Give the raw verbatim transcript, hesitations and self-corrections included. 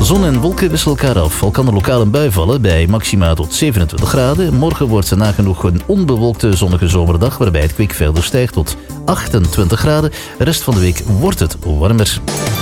Zon en wolken wisselen elkaar af. Al kan er lokaal een bui vallen bij maxima tot zevenentwintig graden. Morgen wordt het nagenoeg een onbewolkte zonnige zomerdag, waarbij het kwik verder stijgt tot achtentwintig graden. De rest van de week wordt het warmer.